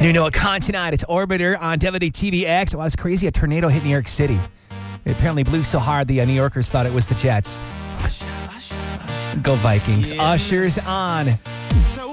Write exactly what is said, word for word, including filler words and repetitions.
You know, Con tonight. It's Orbiter on W T V X. Well, it's crazy. A tornado hit New York City. It apparently blew so hard the uh, New Yorkers thought it was the Jets. Go Vikings. Yeah. Usher's on. So